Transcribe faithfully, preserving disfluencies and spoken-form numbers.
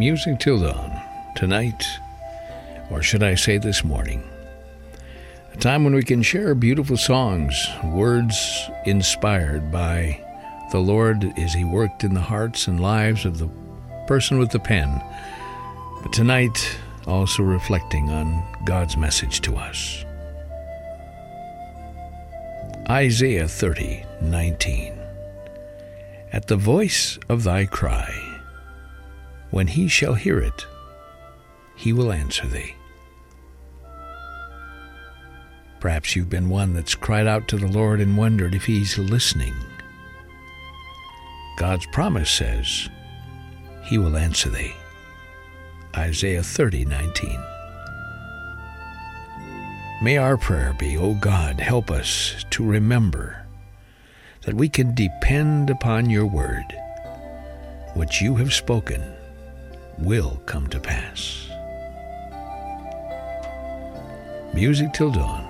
Music Till Dawn, tonight, or should I say this morning. A time when we can share beautiful songs, words inspired by the Lord as He worked in the hearts and lives of the person with the pen. But tonight, also reflecting on God's message to us. Isaiah thirty nineteen. At the voice of thy cry, when he shall hear it, he will answer thee. Perhaps you've been one that's cried out to the Lord and wondered if he's listening. God's promise says, he will answer thee. Isaiah thirty nineteen. May our prayer be, O God, help us to remember that we can depend upon your word. What you have spoken will come to pass. Music Till Dawn.